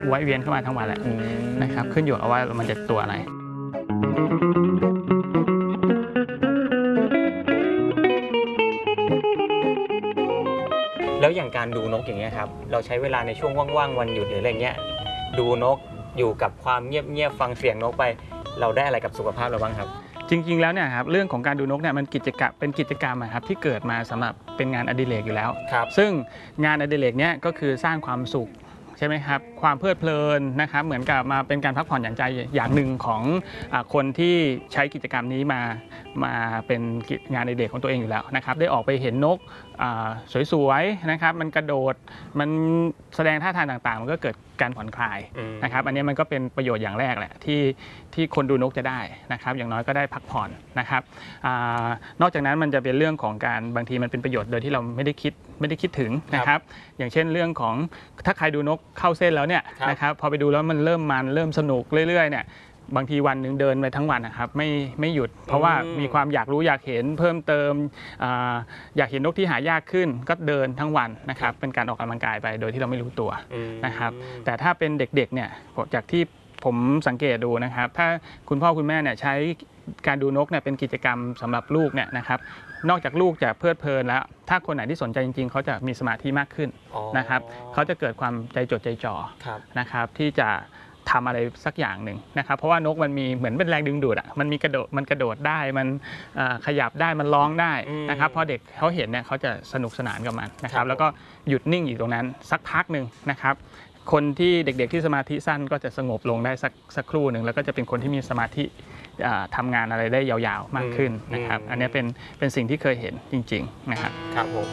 ไว้เวียนเข้ามาทั้งวันแหละนะครับขึ้นอยู่กับว่ามันจะตัวอะไรแล้วอย่างการดูนกอย่างเงี้ยครับเราใช้เวลาในช่วงว่างๆวันหยุดหรืออะไรเงี้ยดูนกอยู่กับความเงียบๆฟังเสียงนกไปเราได้อะไรกับสุขภาพเราบ้างครับจริงๆแล้วเนี่ยครับเรื่องของการดูนกเนี่ยมันเป็นกิจกรรมครับที่เกิดมาสำหรับเป็นงานอดิเรกอยู่แล้วซึ่งงานอดิเรกเนี่ยก็คือสร้างความสุขใช่ไหมครับความเพลิดเพลินนะครับเหมือนกับมาเป็นการพักผ่อนหย่อนใจอย่างหนึ่งของคนที่ใช้กิจกรรมนี้มาเป็นงานอดิเรกของตัวเองอยู่แล้วนะครับได้ออกไปเห็นนกสวยๆนะครับมันกระโดดมันแสดงท่าทางต่างๆมันก็เกิดการผ่อนคลายนะครับอันนี้มันก็เป็นประโยชน์อย่างแรกแหละที่คนดูนกจะได้นะครับอย่างน้อยก็ได้พักผ่อนนะครับนอกจากนั้นมันจะเป็นเรื่องของการบางทีมันเป็นประโยชน์โดยที่เราไม่ได้คิดถึงนะครับอย่างเช่นเรื่องของถ้าใครดูนกเข้าเส้นแล้วเนี่ยนะครับพอไปดูแล้วมันเริ่มสนุกเรื่อยๆเนี่ยบางทีวันหนึ่งเดินไปทั้งวันนะครับไม่หยุดเพราะว่ามีความอยากรู้อยากเห็นเพิ่มเติมอยากเห็นนกที่หายากขึ้นก็เดินทั้งวันนะครับเป็นการออกกำลังกายไปโดยที่เราไม่รู้ตัวนะครับแต่ถ้าเป็นเด็กๆเนี่ยจากที่ผมสังเกตดูนะครับถ้าคุณพ่อคุณแม่เนี่ยใช้การดูนกเนี่ยเป็นกิจกรรมสำหรับลูกเนี่ยนะครับนอกจากลูกจะเพลิดเพลินแล้วถ้าคนไหนที่สนใจจริงๆเขาจะมีสมาธิมากขึ้นนะครับเขาจะเกิดความใจจดใจจ่อนะครับที่จะทำอะไรสักอย่างหนึ่งนะครับเพราะว่านกมันมีเหมือนเป็นแรงดึงดูดอ่ะมันกระโดดได้มันขยับได้มันร้องได้นะครับพอเด็กเขาเห็นเนี่ยเขาจะสนุกสนานกับมันนะครับแล้วก็หยุดนิ่งอยู่ตรงนั้นสักพักหนึ่งนะครับคนที่เด็กๆที่สมาธิสั้นก็จะสงบลงได้สักครู่หนึ่งแล้วก็จะเป็นคนที่มีสมาธิทำงานอะไรได้ยาวๆมากขึ้นนะครับอันนี้เป็นสิ่งที่เคยเห็นจริงๆนะครับครับผม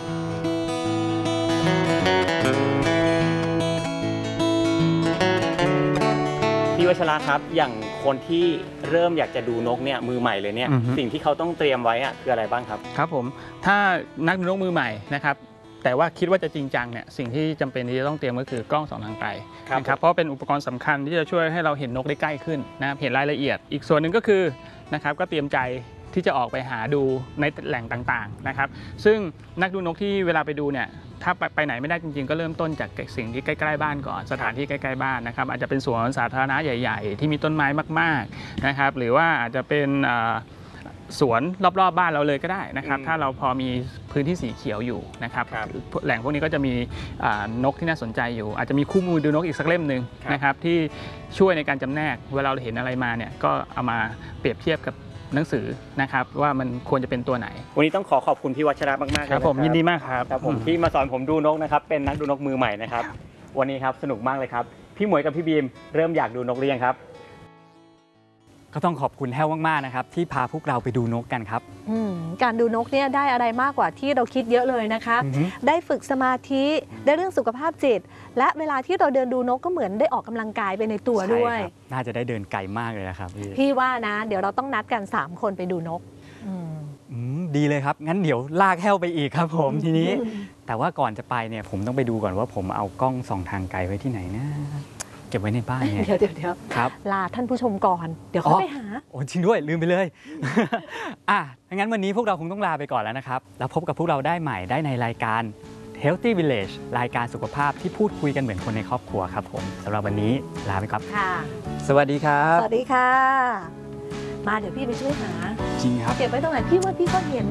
พี่วัชระครับอย่างคนที่เริ่มอยากจะดูนกเนี่ยมือใหม่เลยเนี่ยสิ่งที่เขาต้องเตรียมไว้คืออะไรบ้างครับครับผมถ้านักดูนกมือใหม่นะครับแต่ว่าคิดว่าจะจริงจังเนี่ยสิ่งที่จำเป็นที่จะต้องเตรียมก็คือกล้องส่องทางไกลนะครับเพราะเป็นอุปกรณ์สำคัญที่จะช่วยให้เราเห็นนกได้ใกล้ขึ้นนะครับเห็นรายละเอียดอีกส่วนหนึ่งก็คือนะครับก็เตรียมใจที่จะออกไปหาดูในแหล่งต่างๆนะครับซึ่งนักดูนกที่เวลาไปดูเนี่ยถ้าไปไหนไม่ได้จริงๆก็เริ่มต้นจากสิ่งที่ใกล้ๆบ้านก่อนสถานที่ใกล้ๆบ้านนะครับอาจจะเป็นสวนสาธารณะใหญ่ๆที่มีต้นไม้มากๆนะครับหรือว่าอาจจะเป็นสวนรอบๆบ้านเราเลยก็ได้นะครับถ้าเราพอมีพื้นที่สีเขียวอยู่นะครับแหล่งพวกนี้ก็จะมีนกที่น่าสนใจอยู่อาจจะมีคู่มือดูนกอีกสักเล่มหนึ่งนะครับที่ช่วยในการจำแนกเวลาเราเห็นอะไรมาเนี่ยก็เอามาเปรียบเทียบกับหนังสือนะครับว่ามันควรจะเป็นตัวไหนวันนี้ต้องขอบคุณพี่วัชระมากๆครับผมยินดีมากครับผมที่มาสอนผมดูนกนะครับเป็นนักดูนกมือใหม่นะครับวันนี้ครับสนุกมากเลยครับพี่หมวยกับพี่บีมเริ่มอยากดูนกหรือยังครับก็ต้องขอบคุณแห้วมากๆนะครับที่พาพวกเราไปดูนกกันครับการดูนกเนี่ยได้อะไรมากกว่าที่เราคิดเยอะเลยนะคะได้ฝึกสมาธิได้เรื่องสุขภาพจิตและเวลาที่เราเดินดูนกก็เหมือนได้ออกกำลังกายไปในตัวด้วยน่าจะได้เดินไกลมากเลยนะครับพี่ว่านะเดี๋ยวเราต้องนัดกัน3คนไปดูนกดีเลยครับงั้นเดี๋ยวลากแห้วไปอีกครับผมทีนี้แต่ว่าก่อนจะไปเนี่ยผมต้องไปดูก่อนว่าผมเอากล้องส่องทางไกลไว้ที่ไหนนะเก็บไว้ในบ้านเนี่ยเดี๋ยวครับลาท่านผู้ชมก่อนเดี๋ยวเขาไปหาโอ้จริงด้วยลืมไปเลยงั้นวันนี้พวกเราคงต้องลาไปก่อนแล้วนะครับแล้วพบกับพวกเราได้ใหม่ได้ในรายการ Healthy Village รายการสุขภาพที่พูดคุยกันเหมือนคนในครอบครัวครับผมสำหรับวันนี้ลาไปครับค่ะสวัสดีครับสวัสดีค่ะมาเดี๋ยวพี่ไปช่วยหาจริงครับเก็บไว้ตรงไหนพี่ว่าพี่ก็เห็น